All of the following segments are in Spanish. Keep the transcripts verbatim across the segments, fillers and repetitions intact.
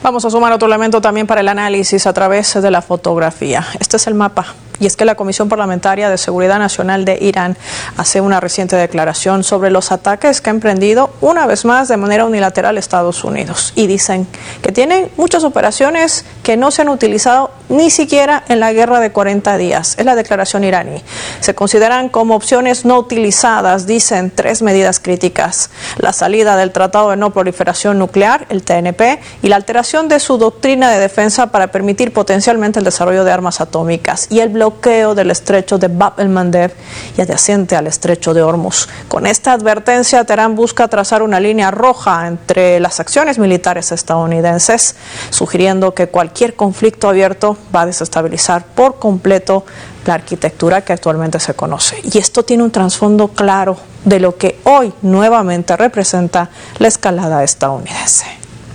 Vamos a sumar otro elemento también para el análisis a través de la fotografía. Este es el mapa. Y es que la Comisión Parlamentaria de Seguridad Nacional de Irán hace una reciente declaración sobre los ataques que ha emprendido una vez más de manera unilateral Estados Unidos. Y dicen que tienen muchas operaciones que no se han utilizado ni siquiera en la guerra de cuarenta días. Es la declaración iraní. Se consideran como opciones no utilizadas, dicen, tres medidas críticas: la salida del Tratado de No Proliferación Nuclear, el T N P, y la alteración de su doctrina de defensa para permitir potencialmente el desarrollo de armas atómicas, y el bloqueo del estrecho de Bab el-Mandeb y adyacente al estrecho de Hormuz. Con esta advertencia, Teherán busca trazar una línea roja entre las acciones militares estadounidenses, sugiriendo que cualquier conflicto abierto va a desestabilizar por completo la arquitectura que actualmente se conoce. Y esto tiene un trasfondo claro de lo que hoy nuevamente representa la escalada estadounidense.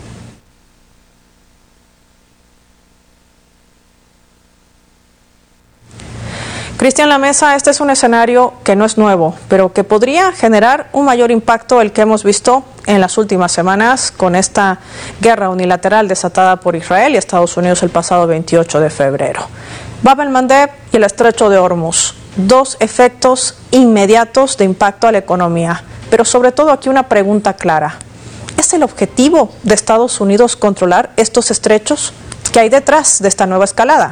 Cristian Lamesa, este es un escenario que no es nuevo, pero que podría generar un mayor impacto el que hemos visto en las últimas semanas con esta guerra unilateral desatada por Israel y Estados Unidos el pasado veintiocho de febrero. Bab el-Mandeb y el estrecho de Hormuz, dos efectos inmediatos de impacto a la economía, pero sobre todo aquí una pregunta clara: ¿es el objetivo de Estados Unidos controlar estos estrechos? ¿Qué hay detrás de esta nueva escalada?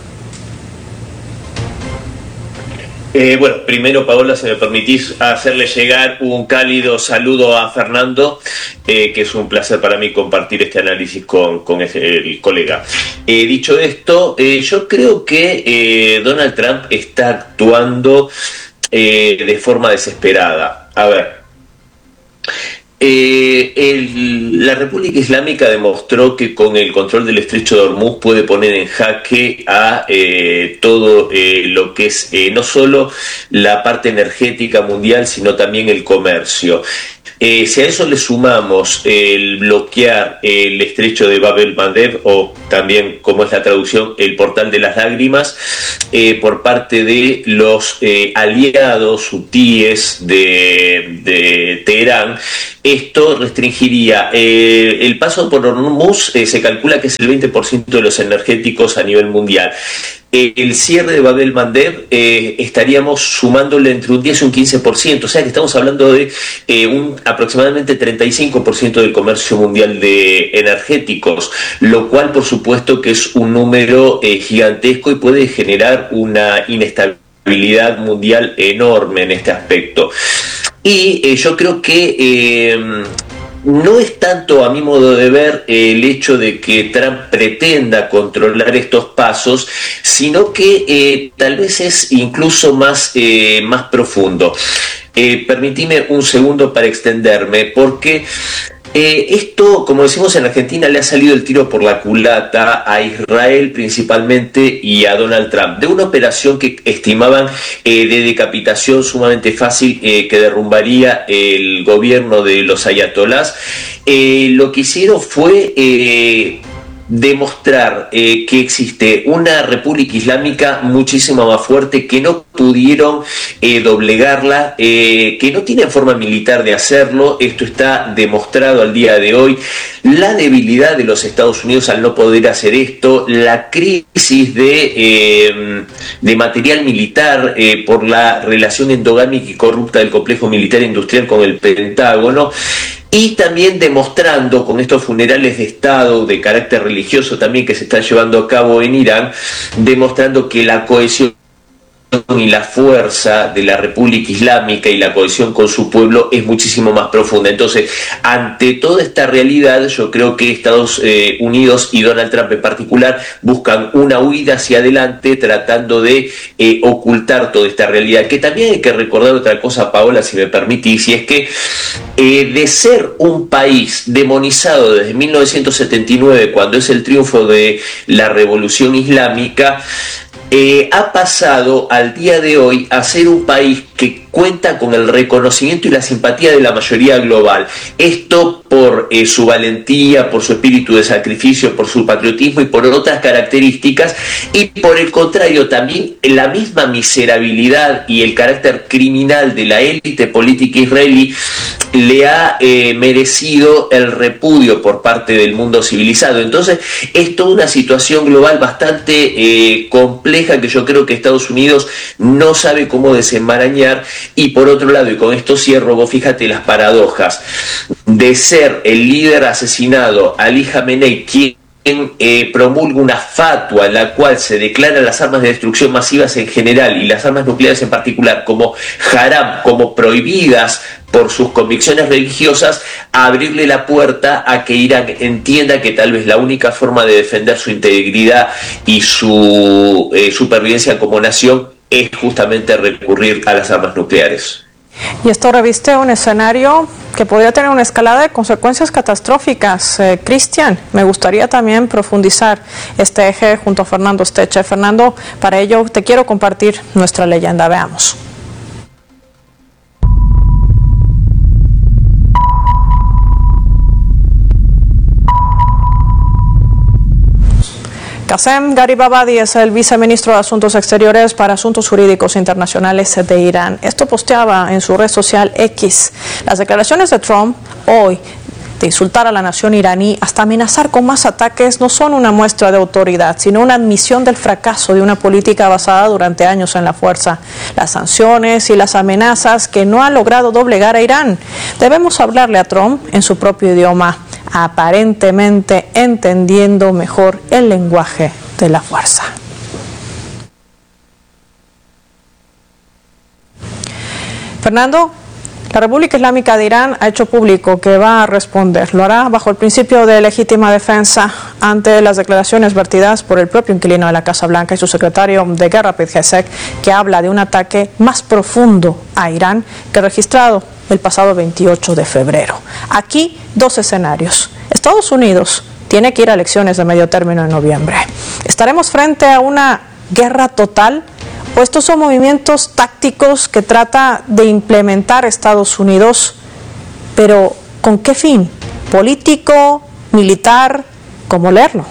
Eh, bueno, primero, Paola, si me permitís hacerle llegar un cálido saludo a Fernando, eh, que es un placer para mí compartir este análisis con, con el, el colega. Eh, dicho esto, eh, yo creo que eh, Donald Trump está actuando eh, de forma desesperada. A ver, Eh, el, la República Islámica demostró que con el control del estrecho de Hormuz puede poner en jaque a eh, todo eh, lo que es eh, no solo la parte energética mundial, sino también el comercio. Eh, si a eso le sumamos el bloquear el estrecho de Bab el-Mandeb, o también, como es la traducción, el portal de las lágrimas, eh, por parte de los eh, aliados hutíes de, de Teherán, esto restringiría eh, el paso por Hormuz. Eh, se calcula que es el veinte por ciento de los energéticos a nivel mundial. El cierre de Bab el-Mandeb eh, estaríamos sumándole entre un diez y un quince por ciento, o sea que estamos hablando de eh, un aproximadamente treinta y cinco por ciento del comercio mundial de energéticos, lo cual por supuesto que es un número eh, gigantesco y puede generar una inestabilidad mundial enorme en este aspecto. Y eh, yo creo que eh, no es tanto, a mi modo de ver, el hecho de que Trump pretenda controlar estos pasos, sino que eh, tal vez es incluso más, eh, más profundo. Eh, permitime un segundo para extenderme, porque eh, esto, como decimos en Argentina, le ha salido el tiro por la culata a Israel principalmente y a Donald Trump, de una operación que estimaban eh, de decapitación sumamente fácil, eh, que derrumbaría el gobierno de los ayatolás. Eh, lo que hicieron fue eh, demostrar eh, que existe una República Islámica muchísimo más fuerte, que no pudieron eh, doblegarla, eh, que no tienen forma militar de hacerlo. Esto está demostrado al día de hoy. La debilidad de los Estados Unidos al no poder hacer esto, la crisis de, eh, de material militar eh, por la relación endogámica y corrupta del complejo militar industrial con el Pentágono, y también demostrando con estos funerales de Estado de carácter religioso también que se están llevando a cabo en Irán, demostrando que la cohesión y la fuerza de la República Islámica y la cohesión con su pueblo es muchísimo más profunda. Entonces, ante toda esta realidad, yo creo que Estados eh, Unidos y Donald Trump en particular buscan una huida hacia adelante, tratando de eh, ocultar toda esta realidad. Que también hay que recordar otra cosa, Paola, si me permitís, y es que eh, de ser un país demonizado desde mil novecientos setenta y nueve, cuando es el triunfo de la Revolución Islámica, Eh, ha pasado al día de hoy a ser un país que cuenta con el reconocimiento y la simpatía de la mayoría global. Esto por eh, su valentía, por su espíritu de sacrificio, por su patriotismo y por otras características, y por el contrario también la misma miserabilidad y el carácter criminal de la élite política israelí le ha eh, merecido el repudio por parte del mundo civilizado. Entonces es toda una situación global bastante eh, compleja que yo creo que Estados Unidos no sabe cómo desenmarañar. Y por otro lado, y con esto cierro, vos fíjate las paradojas de ser el líder asesinado, Ali Khamenei, quien Eh, promulga una fatua en la cual se declaran las armas de destrucción masivas en general y las armas nucleares en particular como haram, como prohibidas por sus convicciones religiosas, a abrirle la puerta a que Irán entienda que tal vez la única forma de defender su integridad y su eh, supervivencia como nación es justamente recurrir a las armas nucleares. Y esto reviste un escenario que podría tener una escalada de consecuencias catastróficas. Eh, Cristian, me gustaría también profundizar este eje junto a Fernando Steche. Fernando, para ello te quiero compartir nuestra leyenda. Veamos. Qasem Gharibabadi es el viceministro de Asuntos Exteriores para Asuntos Jurídicos Internacionales de Irán. Esto posteaba en su red social X. Las declaraciones de Trump hoy de insultar a la nación iraní hasta amenazar con más ataques no son una muestra de autoridad, sino una admisión del fracaso de una política basada durante años en la fuerza, las sanciones y las amenazas que no ha logrado doblegar a Irán. Debemos hablarle a Trump en su propio idioma, aparentemente entendiendo mejor el lenguaje de la fuerza. Fernando, la República Islámica de Irán ha hecho público que va a responder. Lo hará bajo el principio de legítima defensa ante las declaraciones vertidas por el propio inquilino de la Casa Blanca y su secretario de Guerra, Pete Hegseth, que habla de un ataque más profundo a Irán que registrado el pasado veintiocho de febrero. Aquí, dos escenarios. Estados Unidos tiene que ir a elecciones de medio término en noviembre. ¿Estaremos frente a una guerra total? ¿O estos son movimientos tácticos que trata de implementar Estados Unidos, pero con qué fin? ¿Político? ¿Militar? ¿Cómo leerlo?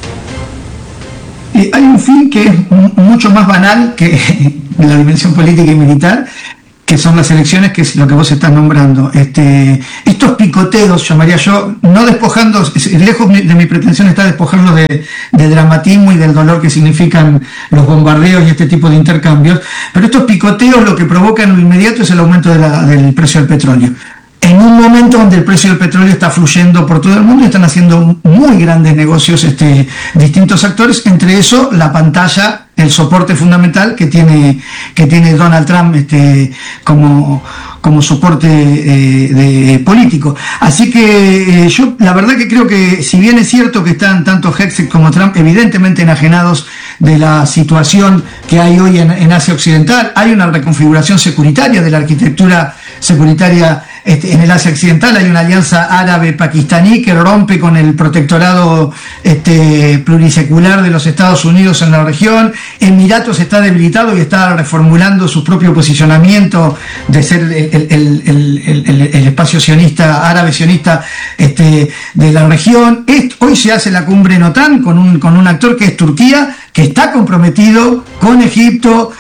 Eh, hay un fin que es mucho más banal que la dimensión política y militar, que son las elecciones, que es lo que vos estás nombrando. Este, estos picoteos, llamaría yo, no despojando, lejos de mi pretensión está despojarlos de, de dramatismo y del dolor que significan los bombardeos y este tipo de intercambios, pero estos picoteos lo que provocan en lo inmediato es el aumento de la, del precio del petróleo. En un momento donde el precio del petróleo está fluyendo por todo el mundo y están haciendo muy grandes negocios este, distintos actores, entre eso la pantalla, el soporte fundamental que tiene, que tiene Donald Trump este, como, como soporte eh, de, político. Así que eh, yo la verdad que creo que, si bien es cierto que están tanto Hegseth como Trump evidentemente enajenados de la situación que hay hoy en, en Asia Occidental, hay una reconfiguración securitaria de la arquitectura securitaria este, en el Asia Occidental. Hay una alianza árabe-pakistaní que rompe con el protectorado este, plurisecular de los Estados Unidos en la región. Emiratos está debilitado y está reformulando su propio posicionamiento de ser el, el, el, el, el, el espacio sionista, árabe sionista este, de la región. Esto, hoy se hace la cumbre en OTAN con un, con un actor que es Turquía, que está comprometido con Egipto,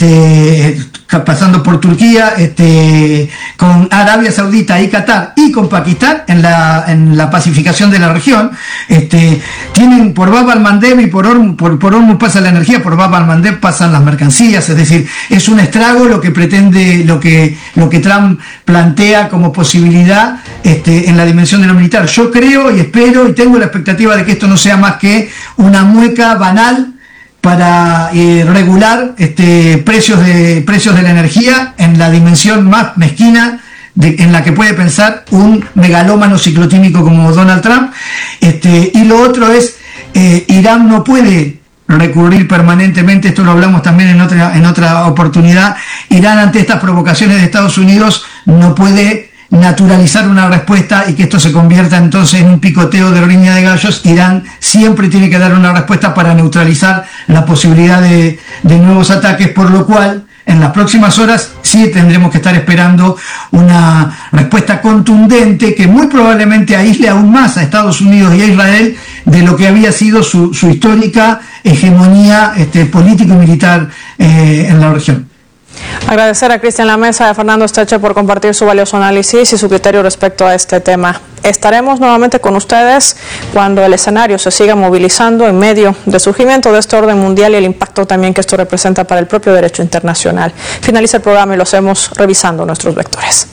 este, pasando por Turquía, este, con Arabia Saudita y Qatar y con Pakistán en la, en la pacificación de la región. Este, tienen por Bab al-Mandeb y por Hormuz, por, por Hormuz pasa la energía, por Bab al-Mandeb pasan las mercancías, es decir, es un estrago lo que pretende, lo que, lo que Trump plantea como posibilidad este, en la dimensión de lo militar. Yo creo y espero y tengo la expectativa de que esto no sea más que una mueca banal para eh, regular este, precios de precios de la energía en la dimensión más mezquina de, en la que puede pensar un megalómano ciclotímico como Donald Trump. Este, y lo otro es, eh, Irán no puede recurrir permanentemente, esto lo hablamos también en otra, en otra oportunidad, Irán ante estas provocaciones de Estados Unidos no puede naturalizar una respuesta y que esto se convierta entonces en un picoteo de riña de gallos. Irán siempre tiene que dar una respuesta para neutralizar la posibilidad de, de nuevos ataques, por lo cual en las próximas horas sí tendremos que estar esperando una respuesta contundente que muy probablemente aísle aún más a Estados Unidos y a Israel de lo que había sido su, su histórica hegemonía este, política y militar eh, en la región. Agradecer a Cristian Lamesa y a Fernando Esteche por compartir su valioso análisis y su criterio respecto a este tema. Estaremos nuevamente con ustedes cuando el escenario se siga movilizando en medio del surgimiento de este orden mundial y el impacto también que esto representa para el propio derecho internacional. Finaliza el programa y lo hacemos revisando nuestros vectores.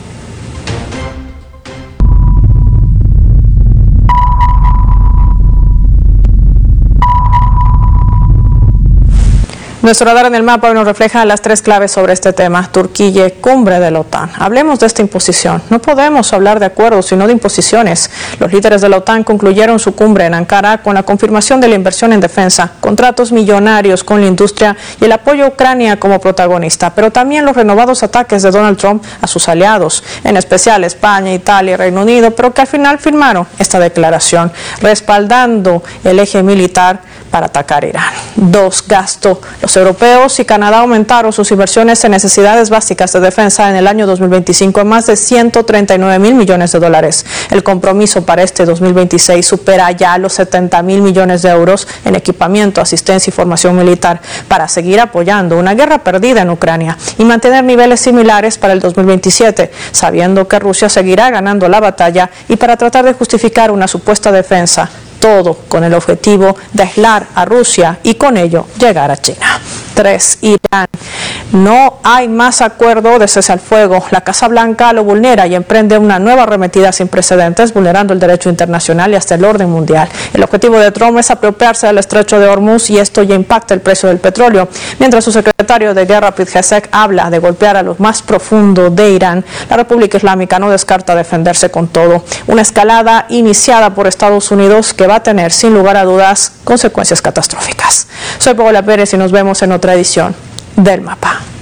Nuestro radar en el mapa hoy nos refleja las tres claves sobre este tema. Turquía, cumbre de la OTAN. Hablemos de esta imposición. No podemos hablar de acuerdos, sino de imposiciones. Los líderes de la OTAN concluyeron su cumbre en Ankara con la confirmación de la inversión en defensa, contratos millonarios con la industria y el apoyo a Ucrania como protagonista, pero también los renovados ataques de Donald Trump a sus aliados, en especial España, Italia y Reino Unido, pero que al final firmaron esta declaración, respaldando el eje militar para atacar Irán. Dos, gasto. Los europeos y Canadá aumentaron sus inversiones en necesidades básicas de defensa en el año dos mil veinticinco en más de ciento treinta y nueve mil millones de dólares. El compromiso para este dos mil veintiséis supera ya los setenta mil millones de euros en equipamiento, asistencia y formación militar para seguir apoyando una guerra perdida en Ucrania y mantener niveles similares para el dos mil veintisiete, sabiendo que Rusia seguirá ganando la batalla y para tratar de justificar una supuesta defensa. Todo con el objetivo de aislar a Rusia y con ello llegar a China. Tres, Irán. No hay más acuerdo de cese al fuego. La Casa Blanca lo vulnera y emprende una nueva arremetida sin precedentes, vulnerando el derecho internacional y hasta el orden mundial. El objetivo de Trump es apropiarse del estrecho de Hormuz y esto ya impacta el precio del petróleo. Mientras su secretario de guerra, Pete Hegseth, habla de golpear a lo más profundo de Irán, la República Islámica no descarta defenderse con todo. Una escalada iniciada por Estados Unidos que va a tener, sin lugar a dudas, consecuencias catastróficas. Soy Paola Pérez y nos vemos en otra edición del Mapa.